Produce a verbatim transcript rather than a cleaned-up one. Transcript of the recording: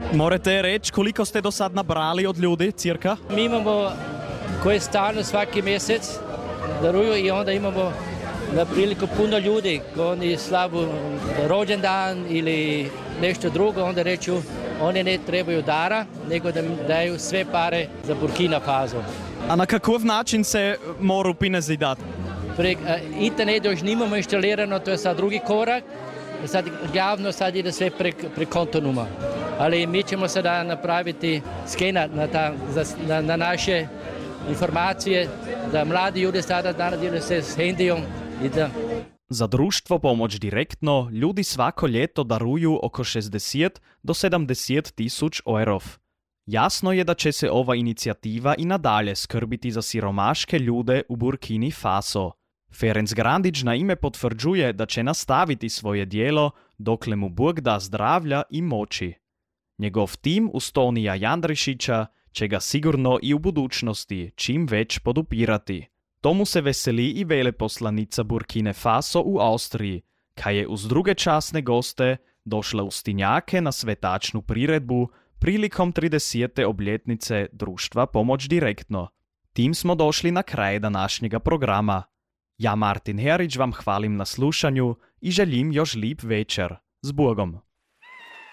Morate reći koliko ste do sad nabrali od ljudi, cirka? Mi imamo koje stalno svaki mjesec daruju i onda imamo na priliku puno ljudi koji oni slavu rođendan ili nešto drugo, onda reću oni ne trebaju dara, nego da im daju sve pare za Burkina Faso. A na kakav način se moru pinezi dati? Prek uh, internet još nimamo instalirano, to je sad drugi korak. Sad glavno sad ide sve prek, prek kontonuma. Ali mi ćemo sada napraviti skener na, ta, na, na naše informacije, da mladi ljudi sada naradili se s hendijom i da... Za društvo Pomoć direktno ljudi svako ljeto daruju oko šezdeset do sedamdeset tisuć eurov. Jasno je da će se ova inicijativa i nadalje skrbiti za siromaške ljude u Burkini Faso. Ferenc Grandić na ime potvrđuje da će nastaviti svoje dijelo dokle mu Bog da zdravlja i moći. Njegov tim uz Tonija Jandrišića će ga sigurno i u budućnosti čim već podupirati. Tomu se veseli i veleposlanica Burkine Faso u Austriji, kaj je uz druge časne goste došla u Stinjake na svetačnu priredbu prilikom tridesete obljetnice društva Pomoć direktno. Tim smo došli na kraj današnjega programa. Ja, Martin Herić, vam hvalim na slušanju i želim još lip večer. S Bogom!